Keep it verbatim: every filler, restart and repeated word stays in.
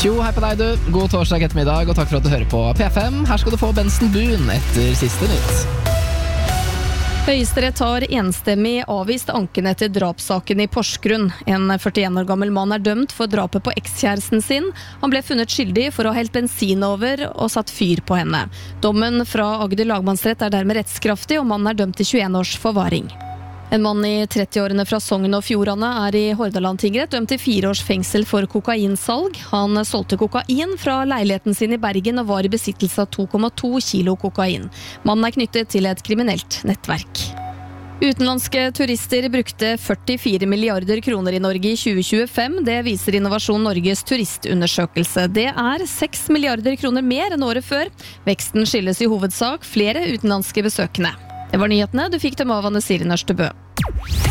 Tjo, hei på deg du. God torsdag ettermiddag, og takk for at du hører på P fem. Her skal du få Benson Boone etter siste nytt. Høyesterett har enstemmig avvist anken etter drapssaken i Porsgrunn. En førtien år gammel mann er dømt for drapet på ekskjæresten sin. Han ble funnet skyldig for å ha helt bensin over og satt fyr på henne. Dommen fra Agder lagmannsrett er dermed rettskraftig, og mannen er dømt til tjueen års forvaring. En mann i trettiårene fra Sogn og Fjordane er i Hordaland tingrett dømt til fire års fengsel for kokainsalg. Han solgte kokain fra leiligheten sin i Bergen og var i besittelse av to komma to kilo kokain. Mannen er knyttet til et kriminelt nettverk. Utenlandske turister brukte førtifire milliarder kroner i Norge i tjue tjuefem. Det viser Innovasjon Norges turistundersøkelse. Det er seks milliarder kroner mer enn året før. Veksten skyldes i hovedsak flere utenlandske besøkende. Det var nyhetene. Du fikk dem av Anne Siri Nørstebø.